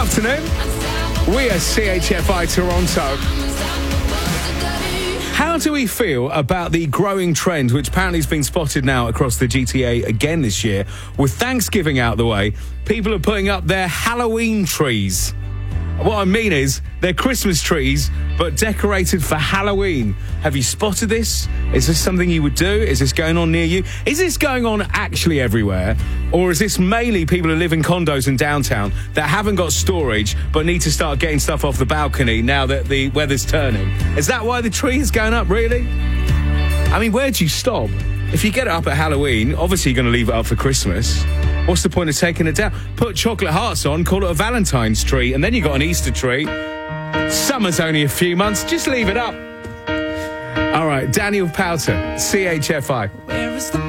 afternoon. We are CHFI Toronto. How do we feel about the growing trend, which apparently has been spotted now across the GTA again this year? With Thanksgiving out the way, people are putting up their Halloween trees. What I mean is, they're Christmas trees, but decorated for Halloween. Have you spotted this? Is this something you would do? Is this going on near you? Is this going on actually everywhere? Or is this mainly people who live in condos in downtown that haven't got storage, but need to start getting stuff off the balcony now that the weather's turning? Is that why the tree is going up, really? I mean, where do you stop? If you get it up at Halloween, obviously you're going to leave it up for Christmas. What's the point of taking it down? Put chocolate hearts on, call it a Valentine's tree, and then you've got an Easter tree. Summer's only a few months, just leave it up. All right, Daniel Powter, CHFI.